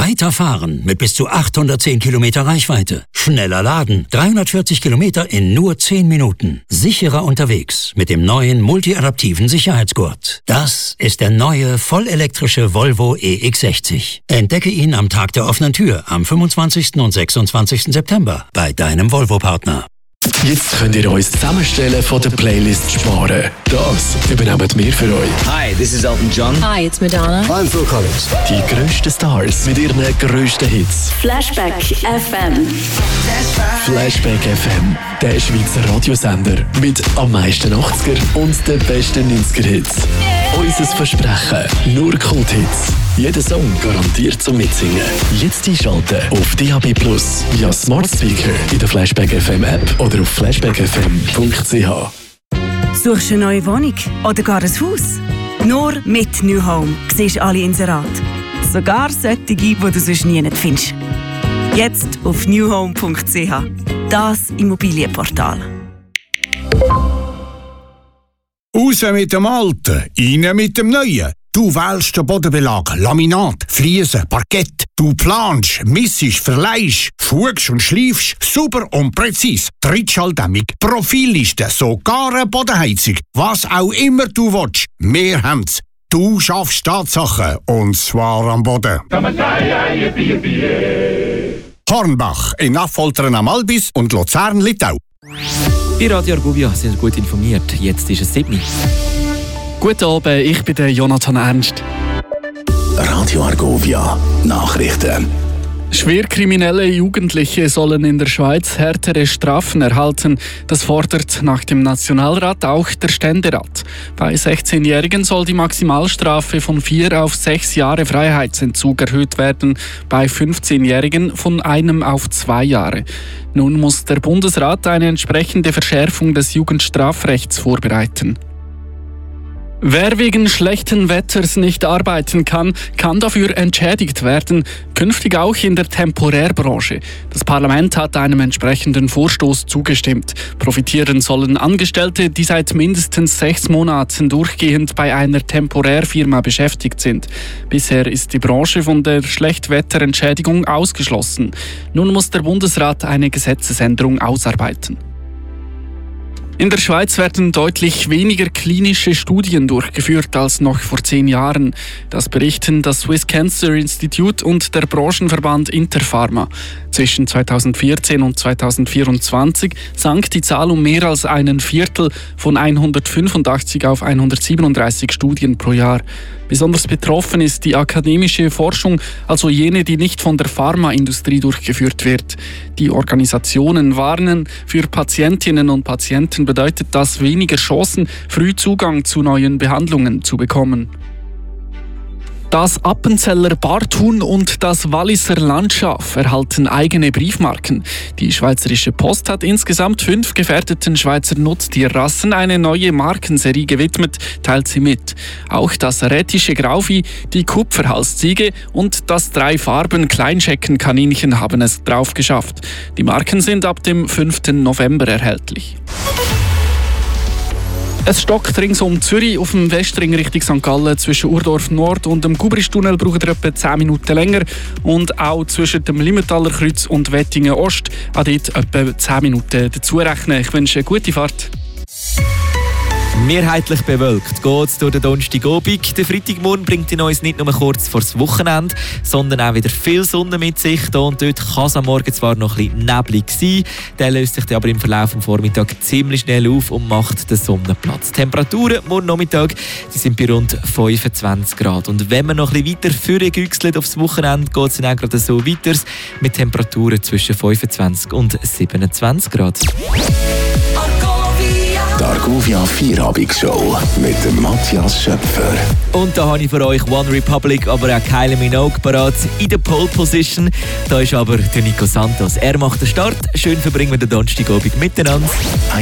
Weiter fahren mit bis zu 810 Kilometer Reichweite. Schneller laden, 340 Kilometer in nur 10 Minuten. Sicherer unterwegs mit dem neuen multiadaptiven Sicherheitsgurt. Das ist der neue vollelektrische Volvo EX60. Entdecke ihn am Tag der offenen Tür am 25. und 26. September bei deinem Volvo-Partner. Jetzt könnt ihr uns zusammenstellen von der Playlist sparen. Das übernehmen wir für euch. Hi, this is Elton John. Hi, it's Madonna. I'm Phil Collins. Die grössten Stars mit ihren grössten Hits. Flashback FM. Flashback FM, der Schweizer Radiosender mit am meisten 80er und den besten 90er-Hits. Unser Versprechen, nur Kult-Hits. Jeder Song garantiert zum Mitsingen. Jetzt einschalten auf DAB+ via Smart Speaker in der Flashback FM App oder auf flashbackfm.ch. Suchst du eine neue Wohnung oder gar ein Haus? Nur mit New Home siehst du alle Inserate. Sogar solche, die du sonst nie findest. Jetzt auf newhome.ch. Das Immobilienportal. Raus mit dem Alten, rein mit dem Neuen. Du wählst den Bodenbelag, Laminat, Fliesen, Parkett. Du planst, missest, verleihst, fugst und schleifst, super und präzise. Trittschalldämmung, Profilliste, sogar eine Bodenheizung. Was auch immer du willst, wir haben's. Du schaffst Tatsachen, und zwar am Boden. Hornbach in Affoltern am Albis und Luzern-Littau. Bei Radio Argovia sind wir gut informiert. Jetzt ist es 7. Guten Abend, ich bin der Jonathan Ernst. Radio Argovia Nachrichten. Schwerkriminelle Jugendliche sollen in der Schweiz härtere Strafen erhalten. Das fordert nach dem Nationalrat auch der Ständerat. Bei 16-Jährigen soll die Maximalstrafe von 4 auf 6 Jahre Freiheitsentzug erhöht werden, bei 15-Jährigen von 1 auf 2 Jahre. Nun muss der Bundesrat eine entsprechende Verschärfung des Jugendstrafrechts vorbereiten. Wer wegen schlechten Wetters nicht arbeiten kann, kann dafür entschädigt werden, künftig auch in der Temporärbranche. Das Parlament hat einem entsprechenden Vorstoß zugestimmt. Profitieren sollen Angestellte, die seit mindestens 6 Monaten durchgehend bei einer Temporärfirma beschäftigt sind. Bisher ist die Branche von der Schlechtwetterentschädigung ausgeschlossen. Nun muss der Bundesrat eine Gesetzesänderung ausarbeiten. In der Schweiz werden deutlich weniger klinische Studien durchgeführt als noch vor 10 Jahren. Das berichten das Swiss Cancer Institute und der Branchenverband Interpharma. Zwischen 2014 und 2024 sank die Zahl um mehr als einen Viertel, von 185 auf 137 Studien pro Jahr. Besonders betroffen ist die akademische Forschung, also jene, die nicht von der Pharmaindustrie durchgeführt wird. Die Organisationen warnen, für Patientinnen und Patienten bedeutet das weniger Chancen, früh Zugang zu neuen Behandlungen zu bekommen. Das Appenzeller Barthuhn und das Walliser Landschaf erhalten eigene Briefmarken. Die Schweizerische Post hat insgesamt 5 gefährdeten Schweizer Nutztierrassen eine neue Markenserie gewidmet, teilt sie mit. Auch das rätische Grauvieh, die Kupferhalsziege und das 3-Farben-Kleinscheckenkaninchen haben es drauf geschafft. Die Marken sind ab dem 5. November erhältlich. Es stockt rings um Zürich auf dem Westring Richtung St. Gallen. Zwischen Urdorf Nord und dem Gubristunnel braucht ihr etwa 10 Minuten länger. Und auch zwischen dem Limmentaler Kreuz und Wettingen Ost an dort etwa 10 Minuten dazu rechnen. Ich wünsche eine gute Fahrt. Mehrheitlich bewölkt geht es durch den Donnerstagabend. Der Freitagmorgen bringt uns nicht nur kurz vor das Wochenende, sondern auch wieder viel Sonne mit sich. Hier und dort kann es am Morgen zwar noch ein bisschen neblig sein, der löst sich aber im Verlauf des Vormittags ziemlich schnell auf und macht den Sonnenplatz. Die Temperaturen morgen Nachmittag die sind bei rund 25 Grad. Und wenn man noch ein bisschen weiter vorgüchselt aufs Wochenende, geht es dann auch gerade so weiter mit Temperaturen zwischen 25 und 27 Grad. Die Argovia Vierabendsshow mit dem Matthias Schöpfer. Und da habe ich für euch One Republic, aber auch Kylie Minogue parat in der Pole Position. Da ist aber der Nico Santos. Er macht den Start. Schön verbringen wir den Donnerstagabend miteinander.